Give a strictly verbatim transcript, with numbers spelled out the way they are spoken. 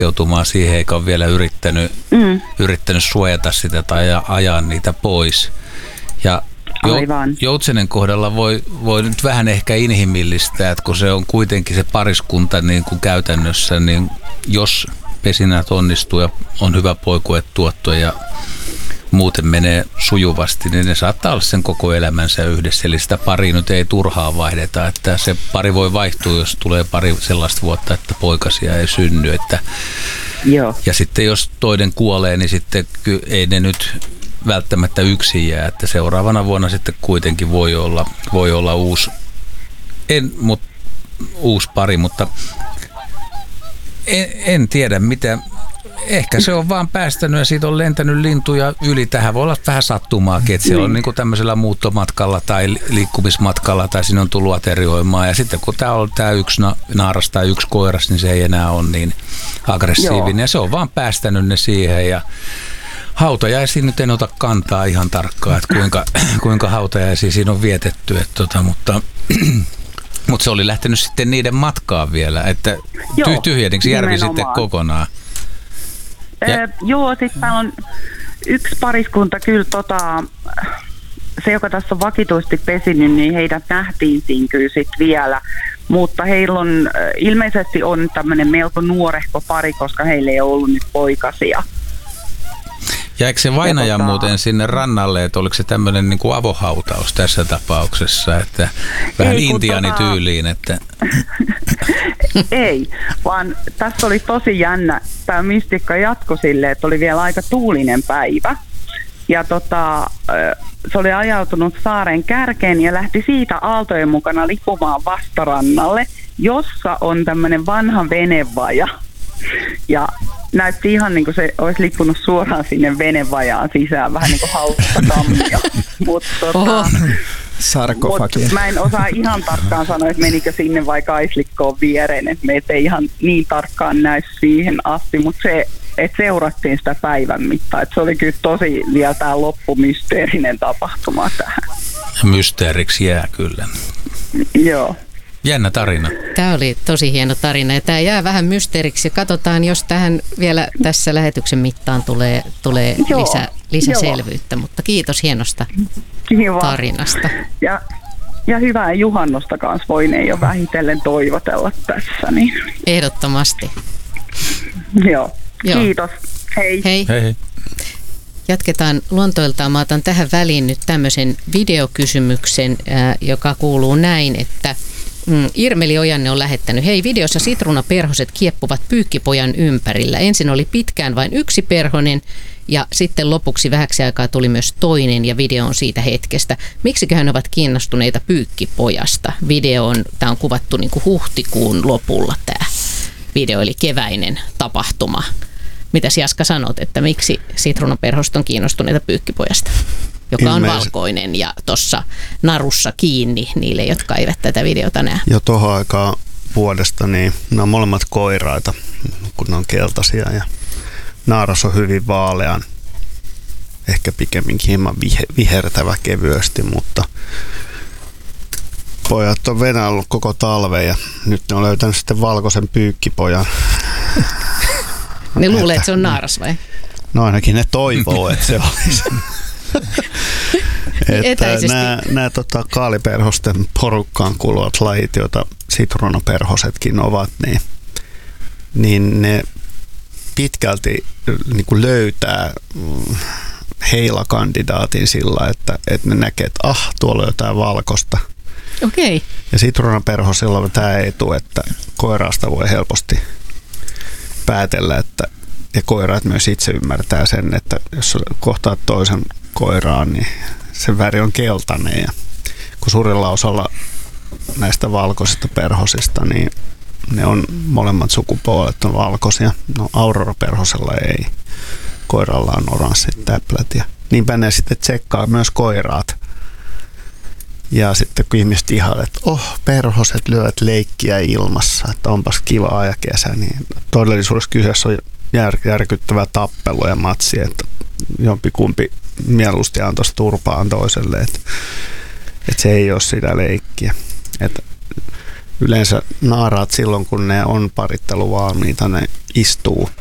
laskeutumaan siihen, eikä ole vielä yrittänyt, mm. yrittänyt suojata sitä tai ajaa niitä pois. Ja joutsenen kohdalla voi, voi nyt vähän ehkä inhimillistää, että kun se on kuitenkin se pariskunta niin kuin käytännössä, niin jos pesinät onnistuu ja on hyvä poikuetuotto ja muuten menee sujuvasti, niin ne saattaa olla sen koko elämänsä yhdessä. Eli sitä pari nyt ei turhaan vaihdeta, että se pari voi vaihtua, jos tulee pari sellaista vuotta, että poikasia ei synny. Että Joo. Ja sitten jos toinen kuolee, niin sitten ei ne nyt välttämättä yksin jää, että seuraavana vuonna sitten kuitenkin voi olla, voi olla uusi, en, mut, uusi pari, mutta en, en tiedä mitä. Ehkä se on vaan päästänyt ja siitä on lentänyt lintuja yli. Tähän voi olla vähän sattumaakin, että siellä on niin kuin tämmöisellä muuttomatkalla tai liikkumismatkalla tai siinä on tullut aterioimaan. Ja sitten kun tämä on tämä yksi naaras tai yksi koiras, niin se ei enää ole niin aggressiivinen. Joo. Ja se on vaan päästänyt ne siihen ja hautajaisiin nyt en ota kantaa ihan tarkkaan, että kuinka, kuinka hautajaisia siinä on vietetty. Että tota, mutta, mutta se oli lähtenyt sitten niiden matkaan vielä, että tyhjenniksi järvi sitten kokonaan. Ja. Öö, joo, sitten täällä on yksi pariskunta kyllä, tota, se joka tässä on vakituisesti pesinyt, niin heidät nähtiin siinä kyllä sitten vielä. Mutta heillä on, ilmeisesti on tämmöinen melko nuorehko pari, koska heillä ei ollut nyt poikasia. Jäikö se vainaja tota... muuten sinne rannalle, että oliko se tämmöinen niin kuin avohautaus tässä tapauksessa, että vähän intiaanityyliin, että... Ei, vaan tässä oli tosi jännä. Tämä mystikka jatkoi silleen, että oli vielä aika tuulinen päivä. Ja tota, se oli ajautunut saaren kärkeen ja lähti siitä aaltojen mukana lipumaan vastarannalle, jossa on tämmöinen vanha venevaja. Ja näytti ihan niin kuin se olisi lippunut suoraan sinne venevajaan sisään, vähän niin kuin hauskatammia. Mutta tota, Mut mä en osaa ihan tarkkaan sanoa, että menikö sinne vai kaislikkoon viereen, että meitä ei ihan niin tarkkaan näy siihen asti, mutta se, että seurattiin sitä päivän mittaan, että se oli kyllä tosi vielä tämä loppumysteerinen tapahtuma tähän. Mysteeriksi jää kyllä. Joo. Jännä tarina. Tämä oli tosi hieno tarina ja tämä jää vähän mysteeriksi. Katsotaan, jos tähän vielä tässä lähetyksen mittaan tulee, tulee lisä, lisäselvyyttä, mutta kiitos hienosta Kiva. tarinasta. Ja, ja hyvää juhannosta kanssa voineen jo vähitellen toivotella tässä. Niin. Ehdottomasti. Joo. Joo. Kiitos. Hei. Hei. Hei, hei. Jatketaan luontoiltaan. Mä otan tähän väliin nyt tämmöisen videokysymyksen, äh, joka kuuluu näin, että Mm, Irmeli Ojanne on lähettänyt. Hei, videossa sitruunaperhoset kieppuvat pyykkipojan ympärillä. Ensin oli pitkään vain yksi perhonen ja sitten lopuksi vähäksi aikaa tuli myös toinen ja video on siitä hetkestä. Miksiköhän ovat kiinnostuneita pyykkipojasta? Video on, tämä on kuvattu niin kuin huhtikuun lopulla tämä video, eli keväinen tapahtuma. Mitäs Jaska sanot, että miksi sitruunaperhoset on kiinnostuneita pyykkipojasta? Joka on valkoinen ja tuossa narussa kiinni niille, jotka eivät tätä videota näe. Jo tuohon aikaan vuodesta, niin ne on molemmat koiraita, kun ne on keltaisia ja naaras on hyvin vaalean, ehkä pikemminkin hieman vihertävä kevyesti, mutta pojat on venäillyt koko talven ja nyt ne on löytänyt sitten valkoisen pyykkipojan. Ne luulee, että se on naaras vai? No ainakin ne toivoo, että se olisi. Että nämä, nämä tota, kaaliperhosten porukkaan kuuluvat lajit, joita sitruunaperhosetkin ovat, niin, niin ne pitkälti niin kuin löytää heila kandidaatin sillä, että, että ne näkee, että ah, tuolla on jotain valkoista. Okay. Ja sitruunaperhosilla on tämä etu, että koiraasta voi helposti päätellä, että ja koiraat myös itse ymmärtää sen, että jos kohtaat toisen koiraan, niin se väri on keltainen. Ja kun suurella osalla näistä valkoisista perhosista, niin ne on molemmat sukupuolet on valkoisia. No Aurora-perhosella ei. Koiralla on oranssit täplät. Ja niinpä ne sitten tsekkaa myös koiraat. Ja sitten kun ihmiset ihailevat, että oh, perhoset lyövät leikkiä ilmassa, että onpas kivaa ja kesä, niin todellisuudessa kyseessä on jär, järkyttävä tappelu ja matsi, että jompikumpi mieluusti antaisi turpaan toiselle, että, että se ei ole sitä leikkiä. Että Yleensä naaraat silloin, kun ne on parittelu valmiita, ne istuu